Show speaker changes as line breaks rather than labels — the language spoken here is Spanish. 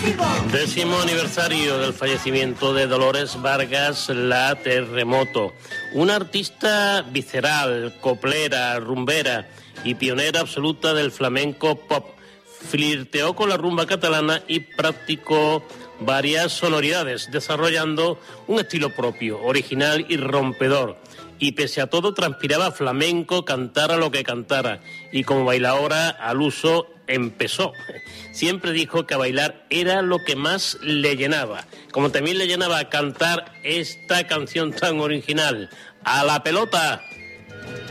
10º aniversario del fallecimiento de Dolores Vargas, la Terremoto. Una artista visceral, coplera, rumbera y pionera absoluta del flamenco pop. Flirteó con la rumba catalana y practicó varias sonoridades, desarrollando un estilo propio, original y rompedor. Y pese a todo transpiraba flamenco, cantara lo que cantara. Y como bailadora al uso empezó. Siempre dijo que bailar era lo que más le llenaba. Como también le llenaba cantar esta canción tan original, A la pelota.